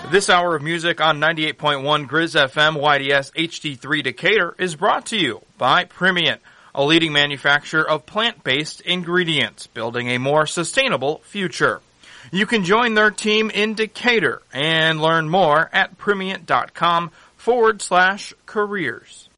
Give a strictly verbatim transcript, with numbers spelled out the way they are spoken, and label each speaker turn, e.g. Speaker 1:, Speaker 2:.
Speaker 1: This hour of music on ninety-eight point one Grizz F M Y D S H D three Decatur is brought to you by Primient, a leading manufacturer of plant-based ingredients, building a more sustainable future. You can join their team in Decatur and learn more at primient.com forward slash careers.